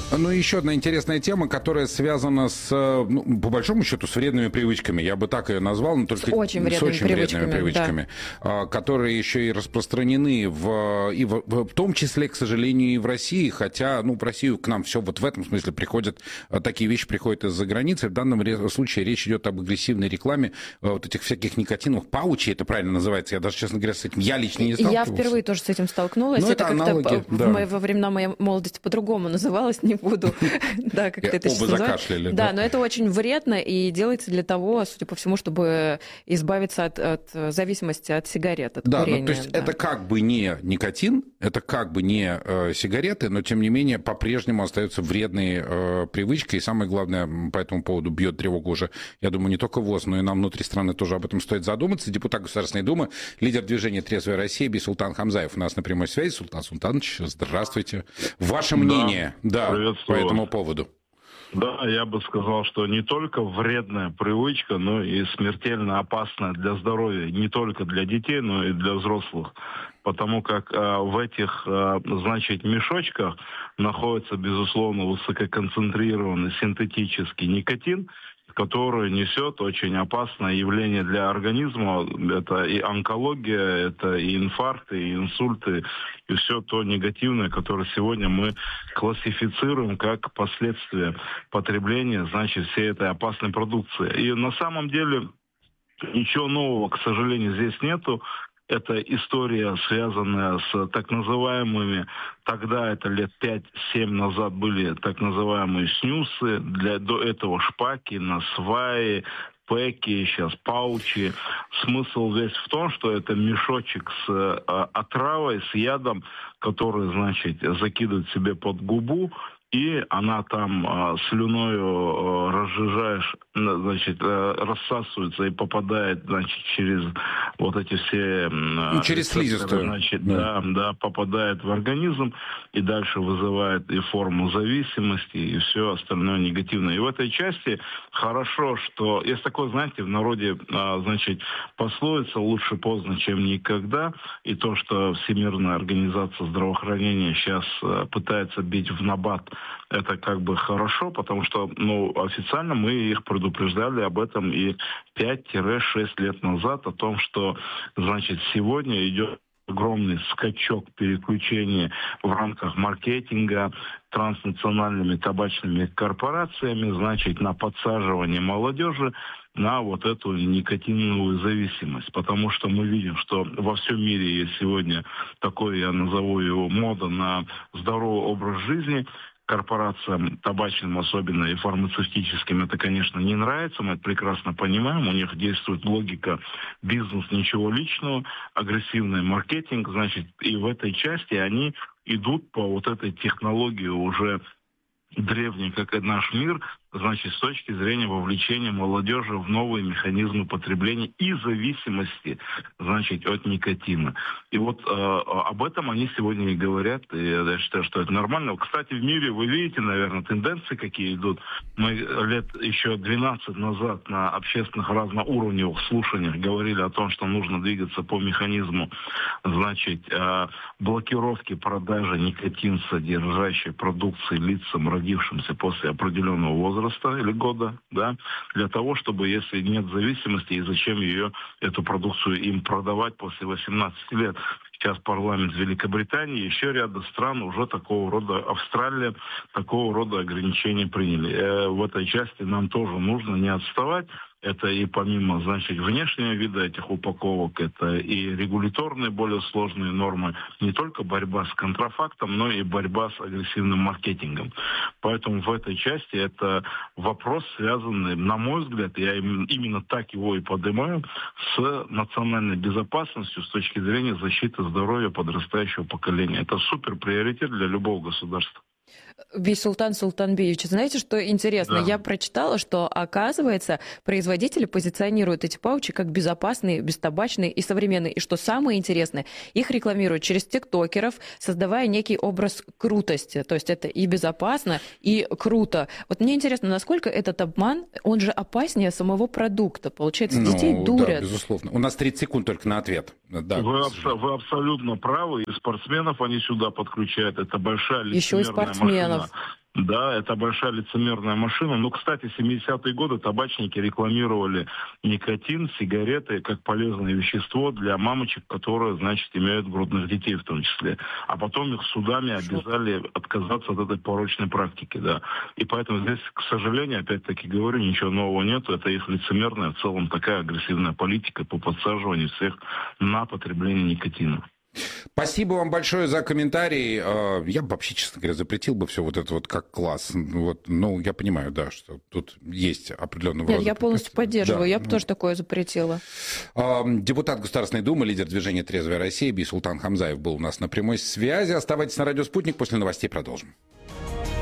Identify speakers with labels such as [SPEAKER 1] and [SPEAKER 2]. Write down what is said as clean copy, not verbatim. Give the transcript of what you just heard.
[SPEAKER 1] Ну, еще одна интересная тема, которая связана с, ну, по большому счету, с вредными привычками. Я бы так ее назвал, но только
[SPEAKER 2] с очень вредными
[SPEAKER 1] привычками, да. Которые еще и распространены в том числе, к сожалению, и в России. Хотя, ну, в Россию к нам все вот в этом смысле приходят, такие вещи приходят из-за границы. В данном случае речь идет об агрессивной рекламе вот этих всяких никотиновых паучей, это правильно называется. Я даже, честно говоря, с этим я лично не сталкивался.
[SPEAKER 2] Я впервые тоже с этим столкнулась.
[SPEAKER 1] Но это аналоги,
[SPEAKER 2] во времена моей молодости по-другому называлось, не буду, да, как это сейчас называют.
[SPEAKER 1] Закашляли,
[SPEAKER 2] да, но это очень вредно и делается для того, судя по всему, чтобы избавиться от зависимости от сигарет, от курения.
[SPEAKER 1] Ну, то есть это как бы не никотин, это как бы не сигареты, но тем не менее по-прежнему остаются вредные привычки. И самое главное, по этому поводу бьет тревогу уже, я думаю, не только ВОЗ, но и нам внутри страны тоже об этом стоит задуматься. Депутат Государственной Думы, лидер движения «Трезвая Россия» Бисултан Хамзаев у нас на прямой связи. Султан Султанович, здравствуйте. Ваше мнение по этому поводу?
[SPEAKER 3] Да, я бы сказал, что не только вредная привычка, но и смертельно опасная для здоровья, не только для детей, но и для взрослых. Потому как в этих, значит, мешочках находится, безусловно, высококонцентрированный синтетический никотин, который несет очень опасное явление для организма. Это и онкология, это и инфаркты, и инсульты, и все то негативное, которое сегодня мы классифицируем как последствия потребления, значит, всей этой опасной продукции. И на самом деле ничего нового, к сожалению, здесь нету. Это история, связанная с так называемыми, тогда это лет 5-7 назад были так называемые снюсы, до этого шпаки, насваи, пэки, сейчас паучи. Смысл весь в том, что это мешочек с отравой, с ядом, который, значит, закидывает себе под губу, и она там слюною разжижаешь, значит, рассасывается и попадает, значит, через вот эти все...
[SPEAKER 1] через слизистую.
[SPEAKER 3] Значит, да, попадает в организм и дальше вызывает и форму зависимости, и все остальное негативное. И в этой части хорошо, что... Есть такое, знаете, в народе, значит, пословица «лучше поздно, чем никогда», и то, что Всемирная организация здравоохранения сейчас пытается бить в набат, это как бы хорошо, потому что, ну, официально мы их предупреждали об этом и 5-6 лет назад, о том, что, значит, сегодня идет огромный скачок переключения в рамках маркетинга транснациональными табачными корпорациями, значит, на подсаживание молодежи на вот эту никотиновую зависимость. Потому что мы видим, что во всем мире есть сегодня такой, я назову его, мода на здоровый образ жизни. Корпорациям табачным, особенно и фармацевтическим, это, конечно, не нравится, мы это прекрасно понимаем, у них действует логика бизнес, ничего личного, агрессивный маркетинг, значит, и в этой части они идут по вот этой технологии уже древней, как и наш мир, значит, с точки зрения вовлечения молодежи в новые механизмы потребления и зависимости, значит, от никотина. И вот об этом они сегодня и говорят, и я считаю, что это нормально. Кстати, в мире вы видите, наверное, тенденции, какие идут. Мы лет еще 12 назад на общественных разноуровневых слушаниях говорили о том, что нужно двигаться по механизму, значит, блокировки продажи никотин содержащей продукции лицам, родившимся после определенного возраста или года, да, для того, чтобы, если нет зависимости, и зачем эту продукцию им продавать после 18 лет. Сейчас парламент Великобритании, еще ряда стран уже такого рода, Австралия, такого рода ограничения приняли. В этой части нам тоже нужно не отставать. Это и помимо, значит, внешнего вида этих упаковок, это и регуляторные более сложные нормы, не только борьба с контрафактом, но и борьба с агрессивным маркетингом. Поэтому в этой части это вопрос, связанный, на мой взгляд, я именно так его и поднимаю, с национальной безопасностью с точки зрения защиты здоровья подрастающего поколения. Это супер приоритет для любого государства.
[SPEAKER 2] Бисултан Султанбиевич, знаете, что интересно?
[SPEAKER 3] Да.
[SPEAKER 2] Я прочитала, что, оказывается, производители позиционируют эти паучи как безопасные, бестабачные и современные. И что самое интересное, их рекламируют через тиктокеров, создавая некий образ крутости. То есть это и безопасно, и круто. Вот мне интересно, насколько этот обман, он же опаснее самого продукта. Получается, детей дурят.
[SPEAKER 1] Да, безусловно. У нас 30 секунд только на ответ. Да.
[SPEAKER 3] Вы абсолютно правы. И спортсменов они сюда подключают. Это большая лицемерная
[SPEAKER 2] еще и спортсменов.
[SPEAKER 3] машина. Да, это большая лицемерная машина. Ну, кстати, 70-е годы табачники рекламировали никотин, сигареты как полезное вещество для мамочек, которые, значит, имеют грудных детей в том числе. А потом их судами обязали отказаться от этой порочной практики, да. И поэтому здесь, к сожалению, опять-таки говорю, ничего нового нет. Это их лицемерная, в целом такая агрессивная политика по подсаживанию всех на потребление никотина.
[SPEAKER 1] Спасибо вам большое за комментарий. Я бы вообще, честно говоря, запретил бы все вот это вот как класс. Вот, ну, я понимаю, да, что тут есть определенного рода...
[SPEAKER 2] Нет, я полностью поддерживаю,
[SPEAKER 1] да.
[SPEAKER 2] я бы тоже такое запретила.
[SPEAKER 1] Депутат Государственной Думы, лидер движения «Трезвая Россия» Бийсултан Хамзаев был у нас на прямой связи. Оставайтесь на радио «Спутник», после новостей продолжим.